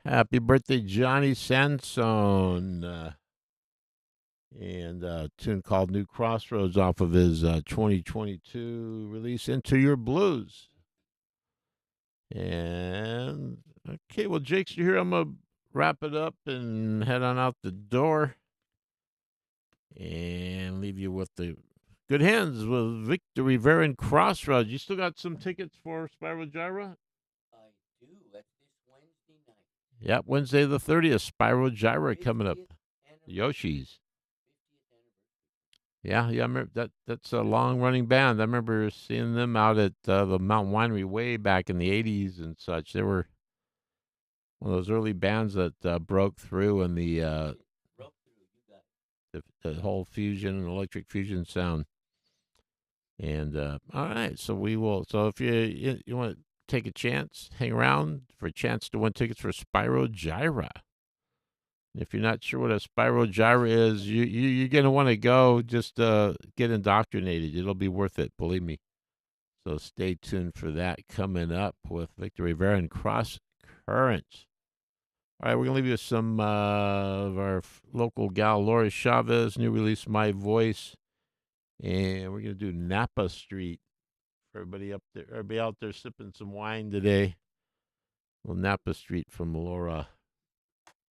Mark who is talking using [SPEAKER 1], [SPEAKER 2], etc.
[SPEAKER 1] Happy birthday, Johnny Sansone. And a tune called New Crossroads off of his 2022 release, Into Your Blues. And okay, well, Jake's here. I'm going to wrap it up and head on out the door and leave you with the good hands with Victor Rivera and Crossroads. You still got some tickets for Spiral Gyra?
[SPEAKER 2] I do. That's this Wednesday night.
[SPEAKER 1] Yep, Wednesday the 30th, Spiral Gyra coming up.
[SPEAKER 2] 50th anniversary.
[SPEAKER 1] Yoshi's.
[SPEAKER 2] 50th anniversary.
[SPEAKER 1] Yeah, yeah, I remember that's a long running band. I remember seeing them out at the Mountain Winery way back in the '80s and such. They were one of those early bands that broke through in
[SPEAKER 2] Broke through. You got it.
[SPEAKER 1] the whole fusion and electric fusion sound. And all right, so we will. So if you want to take a chance, hang around for a chance to win tickets for Spyro Gyra. If you're not sure what a Spyro Gyra is, you're gonna want to go. Just get indoctrinated. It'll be worth it. Believe me. So stay tuned for that coming up with Victor Rivera and Cross Currents. All right, we're going to leave you with some of our local gal, Laura Chavez, new release, My Voice. And we're going to do Napa Street for everybody up there, everybody out there sipping some wine today. Well, Napa Street from Laura